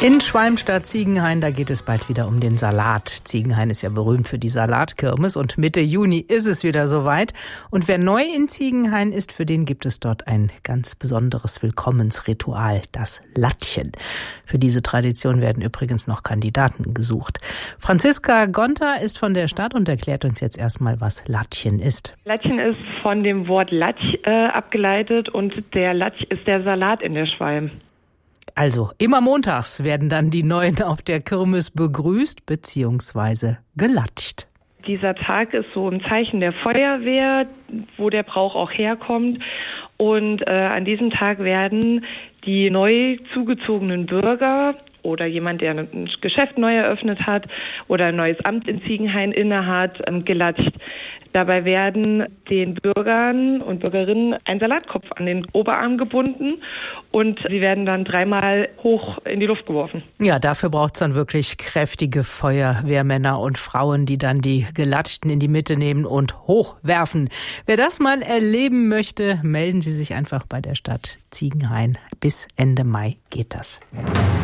In Schwalmstadt-Ziegenhain, da geht es bald wieder um den Salat. Ziegenhain ist ja berühmt für die Salatkirmes und Mitte Juni ist es wieder soweit. Und wer neu in Ziegenhain ist, für den gibt es dort ein ganz besonderes Willkommensritual, das Lattchen. Für diese Tradition werden übrigens noch Kandidaten gesucht. Franziska Gonter ist von der Stadt und erklärt uns jetzt erstmal, was Lattchen ist. Lattchen ist von dem Wort Latsch abgeleitet und der Latsch ist der Salat in der Schwalm. Also, immer montags werden dann die Neuen auf der Kirmes begrüßt bzw. gelatscht. Dieser Tag ist so ein Zeichen der Feuerwehr, wo der Brauch auch herkommt. Und an diesem Tag werden die neu zugezogenen Bürger oder jemand, der ein Geschäft neu eröffnet hat oder ein neues Amt in Ziegenhain innehat, gelatscht. Dabei werden den Bürgern und Bürgerinnen ein Salatkopf an den Oberarm gebunden und sie werden dann 3-mal hoch in die Luft geworfen. Ja, dafür braucht es dann wirklich kräftige Feuerwehrmänner und Frauen, die dann die Gelatschten in die Mitte nehmen und hochwerfen. Wer das mal erleben möchte, melden Sie sich einfach bei der Stadt Ziegenhain. Bis Ende Mai geht das.